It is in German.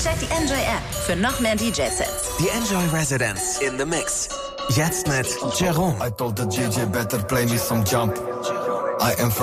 Check die Enjoy App für noch mehr DJ-Sets. Die Enjoy Residence in the Mix. Jetzt mit Jerome. I told the DJ better play me some jump. I am from